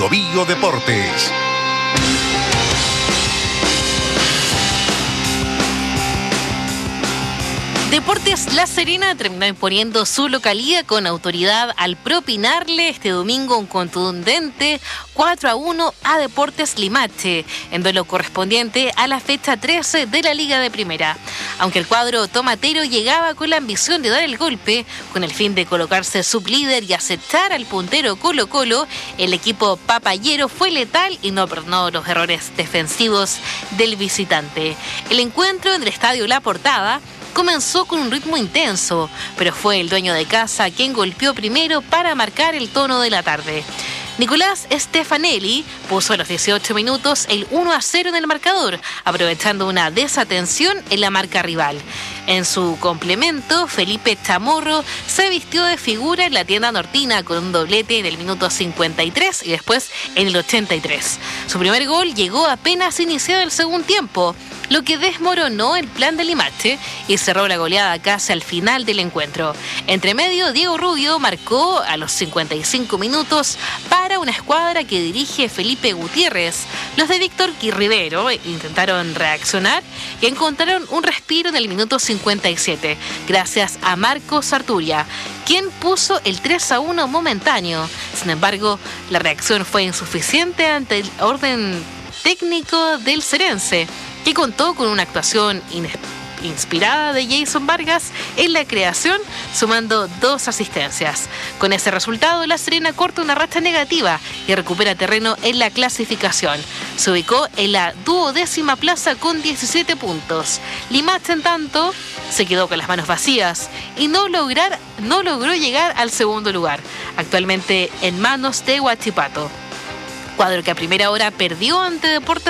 Bio Deportes. Deportes La Serena terminó imponiendo su localía con autoridad al propinarle este domingo un contundente 4-1 a Deportes Limache, en duelo correspondiente a la fecha 13 de la Liga de Primera. Aunque el cuadro tomatero llegaba con la ambición de dar el golpe, con el fin de colocarse sublíder y aceptar al puntero Colo-Colo, el equipo papayero fue letal y no perdonó los errores defensivos del visitante. El encuentro en el Estadio La Portada comenzó con un ritmo intenso, pero fue el dueño de casa quien golpeó primero para marcar el tono de la tarde. Nicolás Stefanelli puso a los 18 minutos el 1-0 en el marcador, aprovechando una desatención en la marca rival. En su complemento, Felipe Chamorro se vistió de figura en la tienda nortina con un doblete en el minuto 53 y después en el 83. Su primer gol llegó apenas iniciado el segundo tiempo, lo que desmoronó el plan de Limache y cerró la goleada casi al final del encuentro. Entre medio, Diego Rubio marcó a los 55 minutos para una escuadra que dirige Felipe Gutiérrez. Los de Víctor Rivero intentaron reaccionar y encontraron un respiro en el minuto 57, gracias a Marcos Arturia, quien puso el 3-1 momentáneo. Sin embargo, la reacción fue insuficiente ante el orden técnico del Serense, que contó con una actuación inspirada de Jason Vargas en la creación, sumando 2 asistencias. Con ese resultado, La Serena corta una racha negativa y recupera terreno en la clasificación. Se ubicó en la 12ª plaza con 17 puntos. Limache, en tanto, se quedó con las manos vacías y no logró llegar al segundo lugar, actualmente en manos de Huachipato. Cuadro que a primera hora perdió ante Deportes